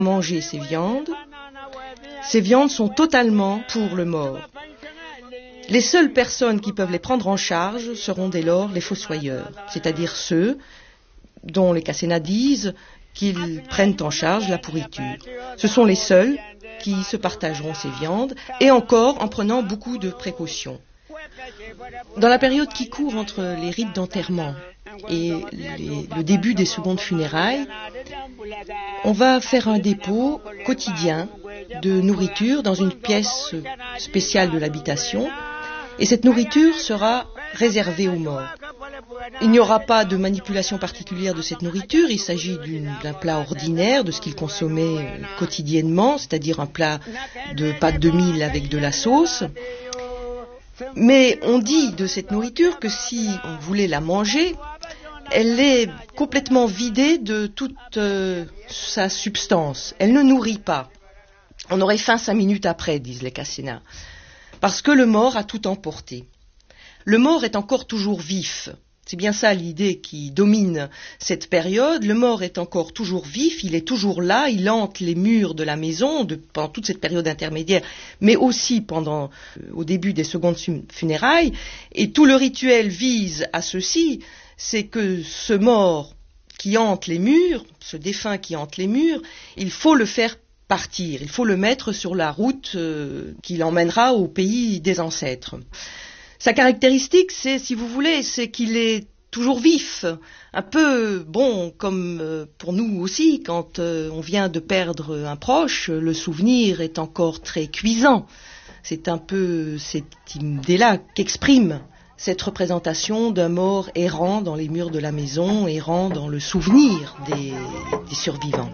manger ces viandes. Ces viandes sont totalement pour le mort. Les seules personnes qui peuvent les prendre en charge seront dès lors les fossoyeurs, c'est-à-dire ceux dont les Cassénas disent qu'ils prennent en charge la pourriture. Ce sont les seuls qui se partageront ces viandes, et encore en prenant beaucoup de précautions. Dans la période qui court entre les rites d'enterrement et le début des secondes funérailles, on va faire un dépôt quotidien de nourriture dans une pièce spéciale de l'habitation, et cette nourriture sera réservée aux morts. Il n'y aura pas de manipulation particulière de cette nourriture, il s'agit d'un plat ordinaire, de ce qu'ils consommaient quotidiennement, c'est-à-dire un plat de pâte de mil avec de la sauce. Mais on dit de cette nourriture que si on voulait la manger, elle est complètement vidée de toute sa substance. Elle ne nourrit pas. On aurait faim 5 minutes après, disent les Cassénas, parce que le mort a tout emporté. Le mort est encore toujours vif. C'est bien ça l'idée qui domine cette période. Le mort est encore toujours vif, il est toujours là, il hante les murs de la maison pendant toute cette période intermédiaire, mais aussi au début des secondes funérailles. Et tout le rituel vise à ceci, c'est que ce mort qui hante les murs, ce défunt qui hante les murs, il faut le faire partir, il faut le mettre sur la route qui l'emmènera au pays des ancêtres. Sa caractéristique, c'est, si vous voulez, c'est qu'il est toujours vif, un peu, comme pour nous aussi, quand on vient de perdre un proche, le souvenir est encore très cuisant. C'est un peu cette idée-là qu'exprime cette représentation d'un mort errant dans les murs de la maison, errant dans le souvenir des survivants.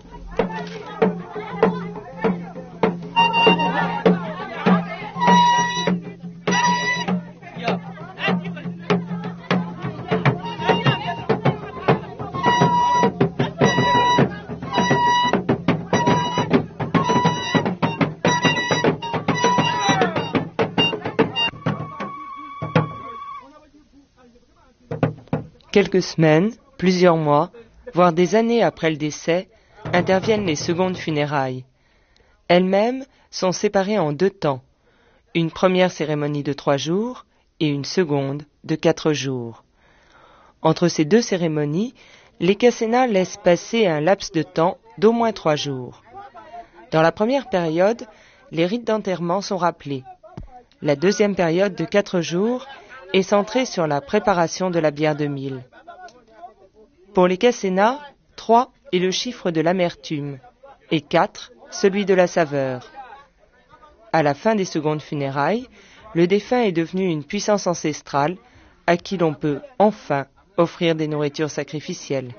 Quelques semaines, plusieurs mois, voire des années après le décès, interviennent les secondes funérailles. Elles-mêmes sont séparées en 2 temps, une première cérémonie de 3 jours et une seconde de 4 jours. Entre ces 2 cérémonies, les Cassénas laissent passer un laps de temps d'au moins 3 jours. Dans la première période, les rites d'enterrement sont rappelés. La deuxième période de 4 jours est centrée sur la préparation de la bière de mil. Pour les Cassénas, 3 est le chiffre de l'amertume et 4 celui de la saveur. À la fin des secondes funérailles, le défunt est devenu une puissance ancestrale à qui l'on peut enfin offrir des nourritures sacrificielles.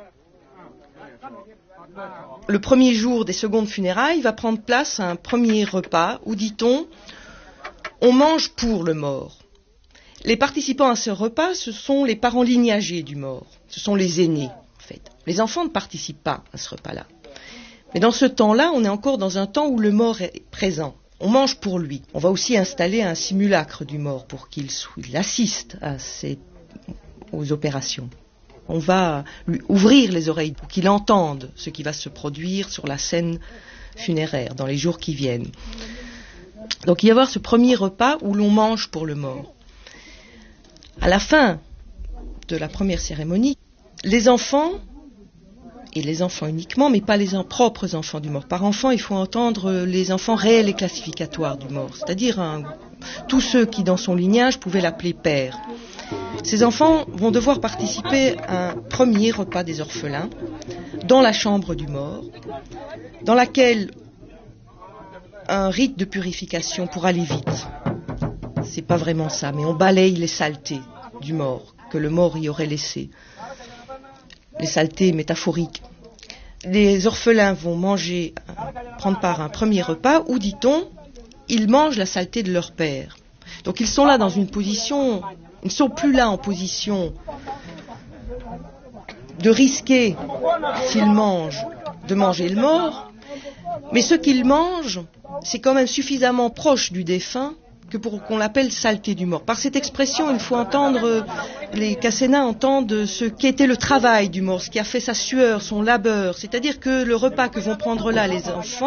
Le premier jour des secondes funérailles va prendre place un premier repas où, dit-on, on mange pour le mort. Les participants à ce repas, ce sont les parents lignagés du mort, ce sont les aînés, en fait. Les enfants ne participent pas à ce repas-là. Mais dans ce temps-là, on est encore dans un temps où le mort est présent. On mange pour lui. On va aussi installer un simulacre du mort pour qu'il assiste aux opérations. On va lui ouvrir les oreilles pour qu'il entende ce qui va se produire sur la scène funéraire dans les jours qui viennent. Donc il va y avoir ce premier repas où l'on mange pour le mort. À la fin de la première cérémonie, les enfants, et les enfants uniquement, mais pas les propres enfants du mort. Par enfant, il faut entendre les enfants réels et classificatoires du mort, c'est-à-dire tous ceux qui, dans son lignage, pouvaient l'appeler père. Ces enfants vont devoir participer à un premier repas des orphelins dans la chambre du mort, dans laquelle un rite de purification pour aller vite. C'est pas vraiment ça, mais on balaye les saletés du mort, que le mort y aurait laissées. Les saletés métaphoriques. Les orphelins vont prendre part à un premier repas où, dit-on, ils mangent la saleté de leur père. Donc ils sont là dans une position, ils ne sont plus là en position de risquer, s'ils mangent, de manger le mort, mais ce qu'ils mangent, c'est quand même suffisamment proche du défunt que pour qu'on l'appelle saleté du mort. Par cette expression, il faut entendre, les Cassénins entendent ce qu'était le travail du mort, ce qui a fait sa sueur, son labeur. C'est-à-dire que le repas que vont prendre là les enfants